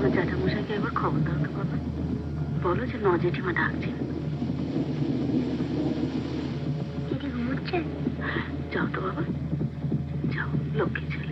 তোমার জ্যাঠামশাইকে একবার খবর দাও তো বাবা, বলো যে জেঠিমা ডাকছে। দিদি ঘুমোচ্ছে? যাও তো বাবা, যাও, লক্ষ্মী ছেলে।